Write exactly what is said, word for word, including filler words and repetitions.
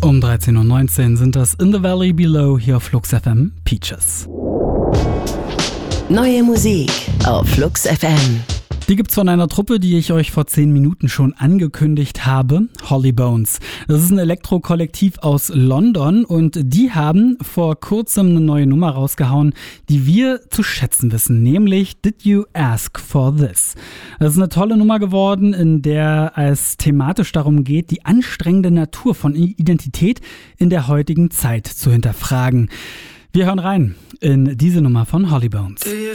Um dreizehn Uhr neunzehn sind das In the Valley Below hier auf Flux F M Peaches. Neue Musik auf Flux F M. Die gibt's von einer Truppe, die ich euch vor zehn Minuten schon angekündigt habe, Holly Bones. Das ist ein Elektro-Kollektiv aus London und die haben vor kurzem eine neue Nummer rausgehauen, die wir zu schätzen wissen, nämlich Did You Ask for This? Das ist eine tolle Nummer geworden, in der es thematisch darum geht, die anstrengende Natur von Identität in der heutigen Zeit zu hinterfragen. Wir hören rein in diese Nummer von Holly Bones.